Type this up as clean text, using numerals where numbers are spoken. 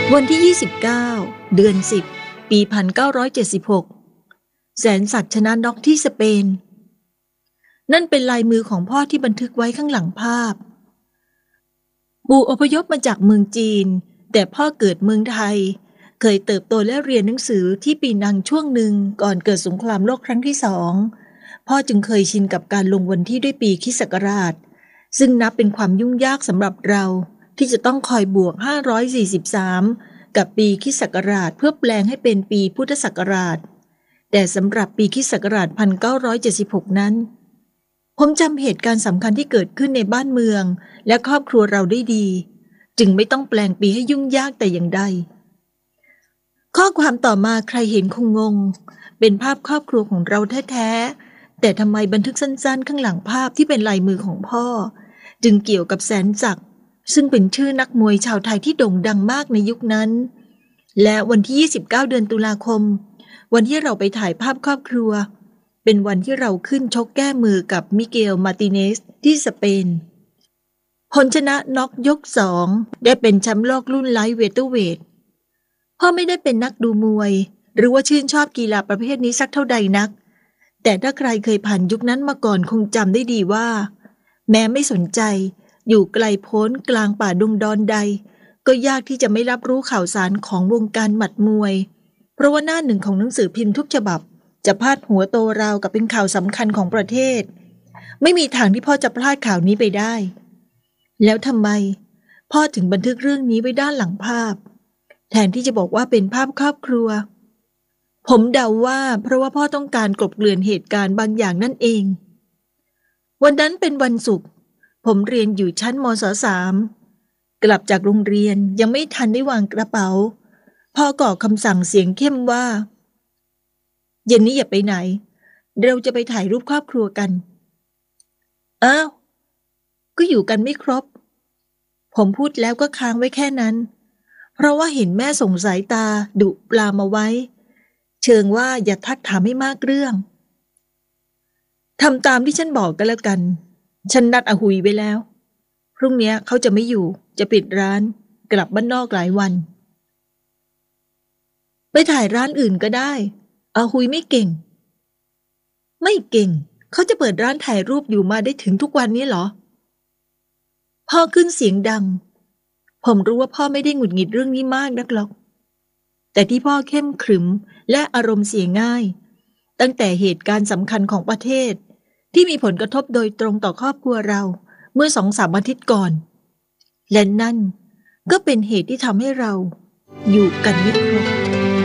วันที่29เดือน10ปี1976แสนศักดิ์ชนะน็อกที่สเปนนั่นเป็นลายมือของพ่อที่บันทึกไว้ข้างหลังภาพปู่อพยพมาจากเมืองจีนแต่พ่อเกิดเมืองไทยเคยเติบโตและเรียนหนังสือที่ปีนังช่วงหนึ่งก่อนเกิดสงครามโลกครั้งที่2พ่อจึงเคยชินกับการลงวันที่ด้วยปีคริสต์ศักราชซึ่งนับเป็นความยุ่งยากสำหรับเราที่จะต้องคอยบวก543กับปีคริสต์ศักราชเพื่อแปลงให้เป็นปีพุทธศักราชแต่สำหรับปีคริสต์ศักราช1976นั้นผมจำเหตุการณ์สำคัญที่เกิดขึ้นในบ้านเมืองและครอบครัวเราได้ดีจึงไม่ต้องแปลงปีให้ยุ่งยากแต่อย่างใดข้อความต่อมาใครเห็นคงงงเป็นภาพครอบครัวของเราแท้ๆแต่ทำไมบันทึกสั้นๆข้างหลังภาพที่เป็นลายมือของพ่อจึงเกี่ยวกับแสนศักดิ์ซึ่งเป็นชื่อนักมวยชาวไทยที่โด่งดังมากในยุคนั้นและวันที่29เดือนตุลาคมวันที่เราไปถ่ายภาพครอบครัวเป็นวันที่เราขึ้นชกแก้มือกับมิเกลมาร์ติเนสที่สเปนผลชนะน็อกยก2ได้เป็นแชมป์โลกรุ่นไลท์เวเตอร์เวทพ่อไม่ได้เป็นนักดูมวยหรือว่าชื่นชอบกีฬาประเภทนี้สักเท่าใดนักแต่ถ้าใครเคยผ่านยุคนั้นมาก่อนคงจำได้ดีว่าแม้ไม่สนใจอยู่ไกลโพ้นกลางป่าดงดอนใดก็ยากที่จะไม่รับรู้ข่าวสารของวงการหมัดมวยเพราะว่าหน้าหนึ่งของหนังสือพิมพ์ทุกฉบับจะพาดหัวโตราวกับเป็นข่าวสำคัญของประเทศไม่มีทางที่พ่อจะพลาดข่าวนี้ไปได้แล้วทำไมพ่อถึงบันทึกเรื่องนี้ไว้ด้านหลังภาพแทนที่จะบอกว่าเป็นภาพครอบครัวผมเดาว่าเพราะว่าพ่อต้องการกลบเกลื่อนเหตุการณ์บางอย่างนั่นเองวันนั้นเป็นวันศุกร์ผมเรียนอยู่ชั้นมศ.3 กลับจากโรงเรียนยังไม่ทันได้วางกระเป๋าพ่อก็คำสั่งเสียงเข้มว่าเย็นนี้อย่าไปไหนเราจะไปถ่ายรูปครอบครัวกันอ้าวก็อยู่กันไม่ครบผมพูดแล้วก็ค้างไว้แค่นั้นเพราะว่าเห็นแม่ส่งสายตาดุปลามาไว้เชิงว่าอย่าทักถามให้มากเรื่องทำตามที่ฉันบอกกันแล้วกันฉันนัดอาหุยไว้แล้วพรุ่งนี้เขาจะไม่อยู่จะปิดร้านกลับบ้านนอกหลายวันไปถ่ายร้านอื่นก็ได้อาหุยไม่เก่งเขาจะเปิดร้านถ่ายรูปอยู่มาได้ถึงทุกวันนี้เหรอพ่อขึ้นเสียงดังผมรู้ว่าพ่อไม่ได้หงุดหงิดเรื่องนี้มากนักหรอกแต่ที่พ่อเข้มขรึมและอารมณ์เสียง่ายตั้งแต่เหตุการณ์สำคัญของประเทศที่มีผลกระทบโดยตรงต่อครอบครัวเราเมื่อ 2-3 อาทิตย์ก่อนและนั่นก็เป็นเหตุที่ทำให้เราอยู่กันไม่ครบ